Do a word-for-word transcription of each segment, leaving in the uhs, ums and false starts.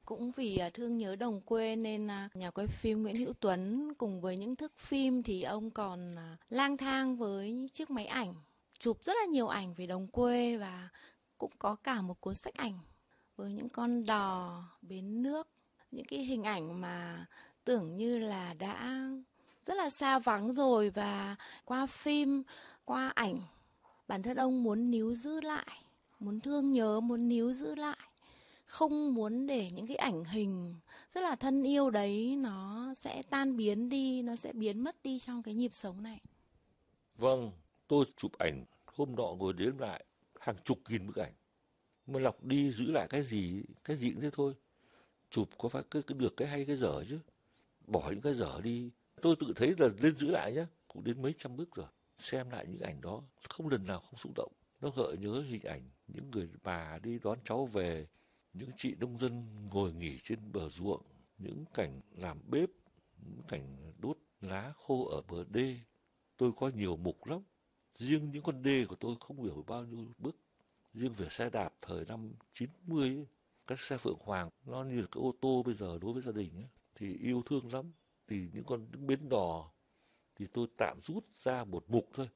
Cũng vì thương nhớ đồng quê nên nhà quay phim Nguyễn Hữu Tuấn cùng với những thước phim thì ông còn lang thang với chiếc máy ảnh, chụp rất là nhiều ảnh về đồng quê và cũng có cả một cuốn sách ảnh với những con đò, bến nước, những cái hình ảnh mà tưởng như là đã rất là xa vắng rồi, và qua phim, qua ảnh, bản thân ông muốn níu giữ lại, muốn thương nhớ, muốn níu giữ lại. Không muốn để những cái ảnh hình rất là thân yêu đấy nó sẽ tan biến đi, nó sẽ biến mất đi trong cái nhịp sống này. Vâng, tôi chụp ảnh hôm nọ ngồi đếm lại hàng chục nghìn bức ảnh. Mà lọc đi giữ lại cái gì, cái gì cũng thế thôi. Chụp có phải cái, cái được cái hay cái dở chứ. Bỏ những cái dở đi. Tôi tự thấy là nên giữ lại nhé. Cũng đến mấy trăm bức rồi. Xem lại những ảnh đó, không lần nào không xúc động. Nó gợi nhớ hình ảnh những người bà đi đón cháu về, những chị nông dân ngồi nghỉ trên bờ ruộng, những cảnh làm bếp, những cảnh đốt lá khô ở bờ đê. Tôi có nhiều mục lắm. Riêng những con đê của tôi không hiểu bao nhiêu bức. Riêng về xe đạp thời năm chín mươi ấy, các xe Phượng Hoàng nó như là cái ô tô bây giờ đối với gia đình ấy, thì yêu thương lắm. Thì những con những bến đò thì tôi tạm rút ra một mục thôi,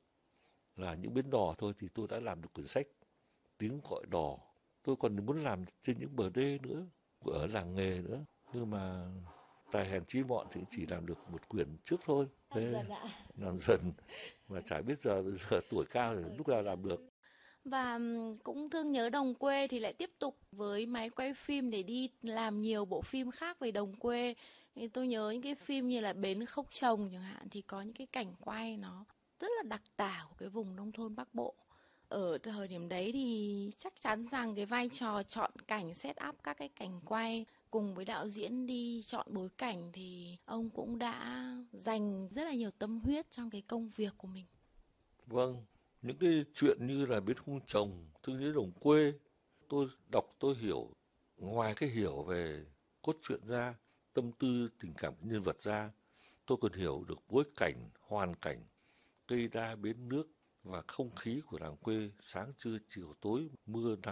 là những bến đò thôi, thì tôi đã làm được quyển sách Tiếng gọi đò. Tôi còn muốn làm trên những bờ đê nữa, ở làng nghề nữa, nhưng mà tài hèn chí mọn thì chỉ làm được một quyển trước thôi. Làm dần ạ. Làm dần mà chả biết giờ, giờ tuổi cao rồi lúc nào làm được. Và cũng thương nhớ đồng quê thì lại tiếp tục với máy quay phim để đi làm nhiều bộ phim khác về đồng quê. Thì tôi nhớ những cái phim như là Bến Khốc Trồng chẳng hạn, thì có những cái cảnh quay nó rất là đặc tả của cái vùng nông thôn Bắc Bộ. Ở thời điểm đấy thì chắc chắn rằng cái vai trò chọn cảnh, set up các cái cảnh quay cùng với đạo diễn đi chọn bối cảnh thì ông cũng đã dành rất là nhiều tâm huyết trong cái công việc của mình. Vâng, những cái chuyện như là Bến Khung Trồng, Thương nhớ đồng quê, tôi đọc tôi hiểu, ngoài cái hiểu về cốt truyện ra, tâm tư tình cảm của nhân vật ra, tôi còn hiểu được bối cảnh, hoàn cảnh, cây đa bến nước và không khí của làng quê sáng trưa chiều tối, mưa nắng.